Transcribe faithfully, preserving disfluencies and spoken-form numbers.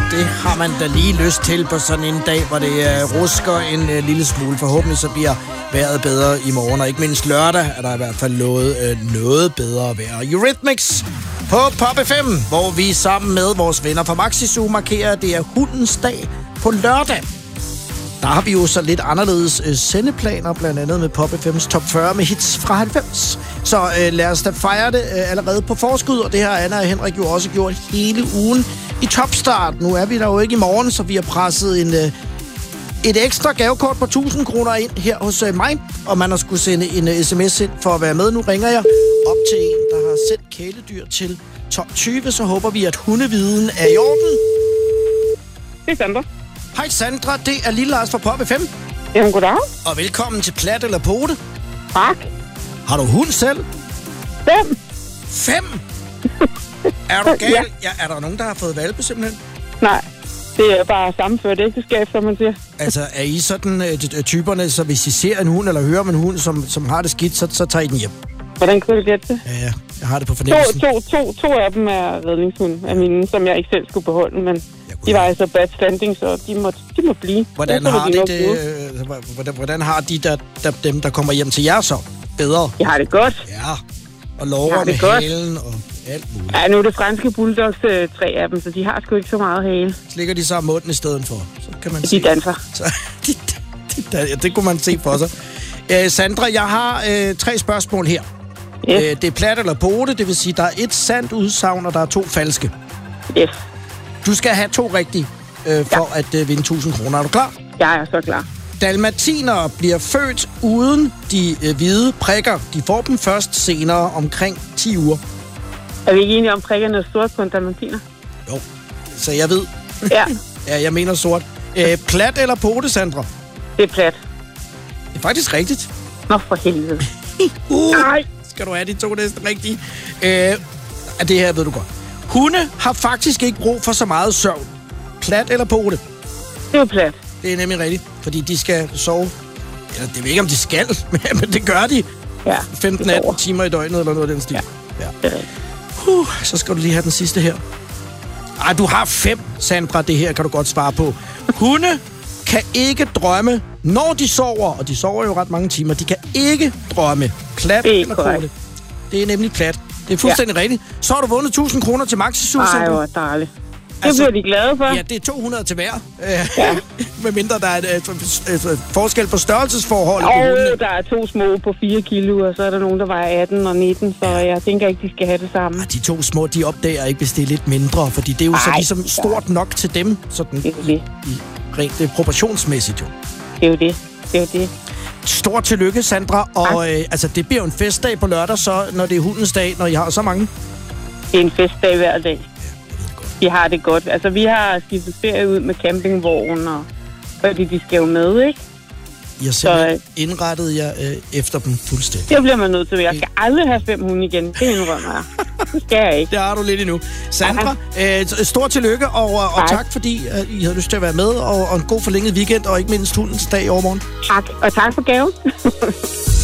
det har man da lige lyst til på sådan en dag, hvor det uh, rusker en uh, lille smule. Forhåbentlig så bliver vejret bedre i morgen, og ikke mindst lørdag er der i hvert fald lovet uh, noget bedre vejr. Eurythmics på Pop F M, hvor vi sammen med vores venner fra Maxi Zoo markerer, at det er hundens dag på lørdag. Der har vi jo så lidt anderledes øh, sendeplaner, blandt andet med Pop F M's top fyrre med hits fra halvfems. Så øh, lad os da fejre det øh, allerede på forskud, og det har Anna og Henrik jo også gjort hele ugen i topstart. Nu er vi der jo ikke i morgen, så vi har presset en, øh, et ekstra gavekort på tusind kroner ind her hos øh, mig, og man har skulle sende en øh, sms ind for at være med. Nu ringer jeg op til en, der har sendt kæledyr til tolv tyve, så håber vi, at hundeviden er i orden. Det er Sandra. Hej Sandra, det er Lille Lars fra Pop F M. Jamen, goddag. Og velkommen til Plat eller Pote. Tak. Har du hund selv? Fem. Fem? Er du gal? Ja. Ja, er der nogen, der har fået valpe simpelthen? Nej, det er bare sammenført ægteskab, som man siger. Altså, er I sådan øh, typerne, så hvis I ser en hund eller hører om en hund, som, som har det skidt, så, så tager I den hjem? Hvordan kunne du gætte det? Ja, ja, jeg har det på To, fornemmelsen. to, to, to af dem er redningshunde af mine, som jeg ikke selv skulle beholde, men de var altså bad standing, så de må, de må blive. Hvordan så har, de de nok det, blive. øh, hvordan, hvordan har de der, der, dem, der kommer hjem til jer så? Bedre? Jeg har det godt. Ja, og lover Jeg har med det godt. halen og alt muligt. Ja, nu er det franske bulldogs, øh, tre af dem, så de har sgu ikke så meget hale. Slikker de så om munden i stedet for? Så kan man De se. danser. Så, de, de, de, ja, det kunne man se for sig. Øh, Sandra, jeg har øh, tre spørgsmål her. Yes. Øh, det er plat eller pote, det vil sige, der er et sandt udsagn, og der er to falske. Yes. Du skal have to rigtige øh, for ja. at øh, vinde tusind kroner. Er du klar? Jeg er så klar. Dalmatinere bliver født uden de øh, hvide prikker. De får dem først senere omkring ti uger. Er vi ikke enige om prikkerne er sort på en dalmatiner? Jo, så jeg ved. Ja, Ja, jeg mener sort. Øh, plat eller pote, Sandra? det er plat. Det er faktisk rigtigt. Nå, for helvede. Uh, Nej. skal du have de to næste rigtige? Øh, det her ved du godt. Hunde har faktisk ikke brug for så meget søvn. Plat eller pote? Det er plat. Det er nemlig rigtigt, fordi de skal sove. Eller det ved ikke, om de skal, men det gør de. Ja, femten atten timer i døgnet, eller noget af den stil. Ja. Ja. det er rigtigt. Uh, så skal du lige have den sidste her. Ej, du har fem, Sandra. Det her kan du godt svare på. Hunde kan ikke drømme, når de sover. Og de sover jo ret mange timer. De kan ikke drømme. Plat Det er eller korrekt. pote? Det er nemlig plat. Det er fuldstændig ja. rigtigt. Så har du vundet tusind kroner til Maxi Zoo, Ej, Sandra. hvor dejligt. Det Altså, bliver de glade for. Ja, det er to hundrede til hver. Ja. Med mindre der er et, et, et, et forskel på størrelsesforholdet på hundene. Og der er to små på fire kilo, og så er der nogen, der vejer atten og nitten, så jeg tænker ikke, de skal have det samme. Ah, de to små, de opdager ikke, hvis det er lidt mindre, fordi det er jo Ej, så ligesom stort nok til dem, sådan Det er jo det. i rent det er proportionsmæssigt jo. Det er jo det. Det er jo det. Stort tillykke, Sandra, og øh, altså, det bliver jo en festdag på lørdag, så når det er hundens dag, når I har så mange. Det er en festdag hver dag. Vi har det godt. Altså, vi har skiftet ferie ud med campingvogn, og fordi de skal jo med, ikke? I har simpelthen indrettet jer øh, efter dem fuldstændig. Det bliver man nødt til. Jeg skal aldrig have fem hunde igen. Det indrømmer jeg. Det skal jeg ikke. Det har du lidt endnu. Sandra, øh, stort tillykke, og, og tak. tak fordi øh, I havde lyst til at være med, og, og en god forlænget weekend, og ikke mindst hundens dag i overmorgen. Tak. Og tak for gaven.